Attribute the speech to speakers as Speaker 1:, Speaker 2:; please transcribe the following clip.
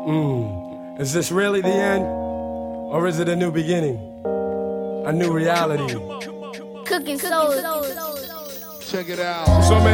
Speaker 1: Is this really the end? Or is it a new beginning? A new reality?
Speaker 2: Cooking soul.
Speaker 3: Check it out.
Speaker 1: So many